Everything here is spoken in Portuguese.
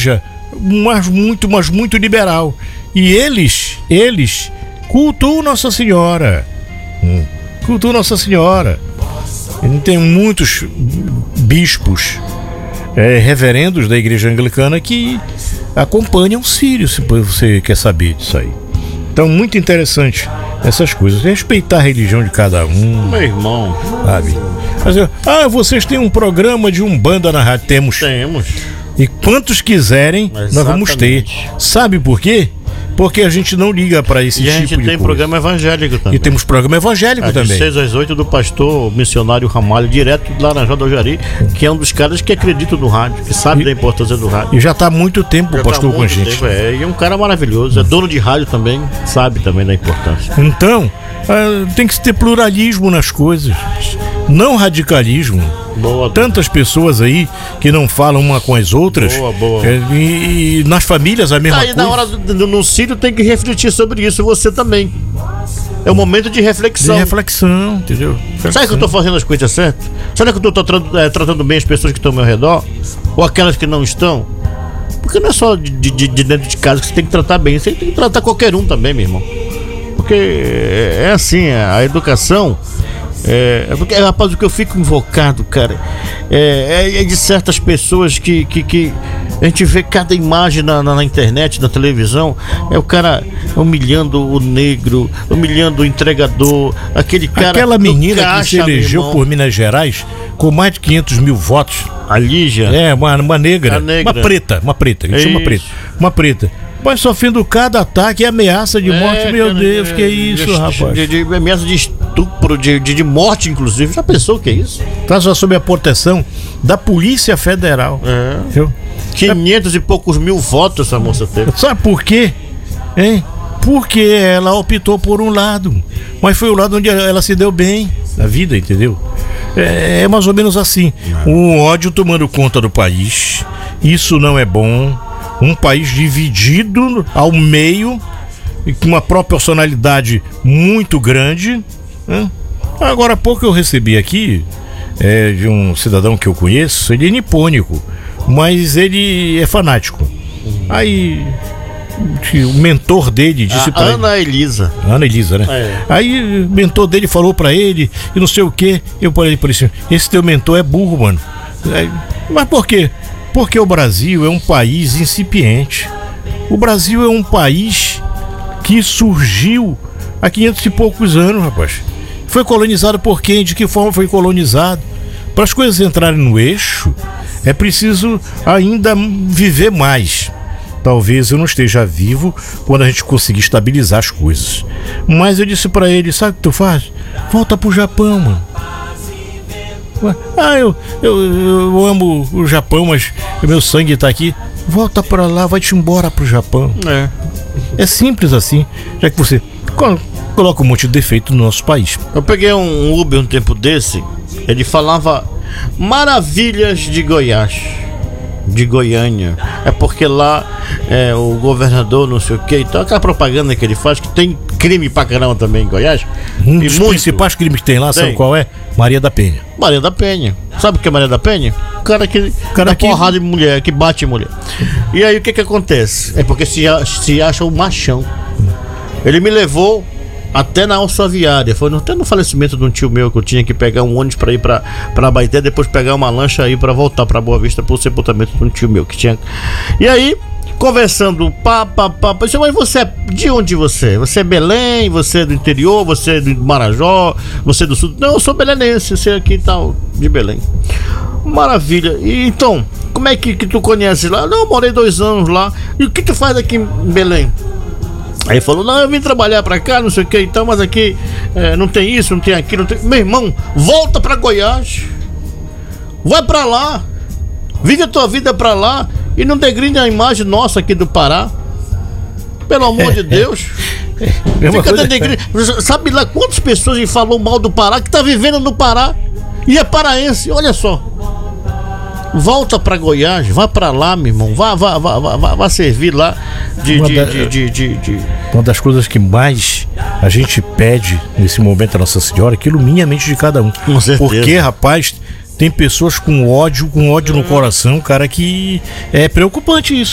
igreja, mas muito liberal. E eles cultuam Nossa Senhora. Cultuam Nossa Senhora. E tem muitos bispos, reverendos da igreja anglicana que acompanham o Sírio, se você quer saber disso aí. Então, muito interessante essas coisas. Respeitar a religião de cada um. Meu irmão. Sabe? Mas, vocês têm um programa de Umbanda na rádio? Temos. E quantos quiserem, exatamente, nós vamos ter. Sabe por quê? Porque a gente não liga para esse tipo de coisa. E a gente tem programa evangélico também. E temos programa evangélico também. De 6 às 8 do pastor missionário Ramalho, direto de Laranjal do Jari, que é um dos caras que acredita no rádio, que sabe da importância do rádio. E já está há muito tempo o pastor com a gente. E é um cara maravilhoso, é dono de rádio também, sabe também da importância. Então, tem que ter pluralismo nas coisas, não radicalismo. Boa, tantas pessoas aí que não falam uma com as outras. Boa. E nas famílias a mesma coisa. Aí na hora no Sírio tem que refletir sobre isso, você também. É um momento de reflexão. De reflexão, entendeu? Sabe que eu tô fazendo as coisas certas? Será que eu tô tratando bem as pessoas que estão ao meu redor? Ou aquelas que não estão? Porque não é só de dentro de casa que você tem que tratar bem, você tem que tratar qualquer um também, meu irmão. Porque é assim, a educação. Porque, rapaz, o que eu fico invocado, cara, é de certas pessoas que a gente vê cada imagem na internet, na televisão, o cara humilhando o negro, humilhando o entregador, aquela menina caixa, que se elegeu por Minas Gerais com mais de 500 mil votos. A Lígia. Uma negra. Uma preta, a gente chama preta. Uma preta. Mas sofrendo cada ataque e ameaça de morte, meu Deus, que é isso, rapaz? De ameaça de estupro, de morte, inclusive. Já pensou o que é isso? Tá só sob a proteção da Polícia Federal. 500 e poucos mil votos essa moça teve. Sabe por quê? Porque ela optou por um lado. Mas foi o lado onde ela se deu bem na vida, entendeu? É mais ou menos assim. O ódio tomando conta do país. Isso não é bom. Um país dividido ao meio e com uma proporcionalidade muito grande. Agora há pouco eu recebi aqui de um cidadão que eu conheço. Ele é nipônico, mas ele é fanático. Aí o mentor dele disse pra ele, Ana Elisa, né? Aí o mentor dele falou pra ele e não sei o que. Eu falei assim: esse teu mentor é burro, mano. Mas por quê? Porque o Brasil é um país incipiente. O Brasil é um país que surgiu há 500 e poucos anos, rapaz. Foi colonizado por quem? De que forma foi colonizado? Para as coisas entrarem no eixo, é preciso ainda viver mais. Talvez eu não esteja vivo quando a gente conseguir estabilizar as coisas. Mas eu disse para ele: sabe o que tu faz? Volta pro Japão, mano. Eu amo o Japão, mas meu sangue tá aqui. Volta pra lá, vai-te embora pro Japão. É simples assim, já que você coloca um monte de defeito no nosso país. Eu peguei um Uber um tempo desse, ele falava maravilhas de Goiás, de Goiânia. É porque lá o governador não sei o que, então aquela propaganda que ele faz, que tem crime pra caramba também em Goiás. Um dos principais crimes que tem lá, sabe qual é? Maria da Penha. Maria da Penha. Sabe o que é Maria da Penha? O cara que dá porrada de mulher, que bate em mulher. E aí o que acontece? É porque se acha um machão. Ele me levou até na Alçaviária. Foi até no falecimento de um tio meu, que eu tinha que pegar um ônibus pra ir pra Abaeté, depois pegar uma lancha aí pra voltar pra Boa Vista pro sepultamento de um tio meu que tinha. E aí, conversando, eu disse: mas você é de onde você é? Você é Belém? Você é do interior? Você é do Marajó? Você é do sul? Não, eu sou belenense, você é aqui e tal, de Belém. Maravilha. E então, como é que tu conhece lá? Não, eu morei 2 anos lá. E o que tu faz aqui em Belém? Aí falou: não, eu vim trabalhar pra cá, não sei o que e tal, mas aqui não tem isso, não tem aquilo, não tem... Meu irmão, volta pra Goiás. Vai pra lá. Vive a tua vida pra lá e não degrine a imagem nossa aqui do Pará. Pelo amor de Deus. Sabe lá quantas pessoas falou mal do Pará, que tá vivendo no Pará e é paraense? Olha só. Volta pra Goiás, vá pra lá, meu irmão. Vá servir lá Uma das coisas que mais a gente pede nesse momento a Nossa Senhora é que ilumine a mente de cada um. Com certeza. Porque, rapaz, tem pessoas com ódio no coração, cara, que é preocupante isso.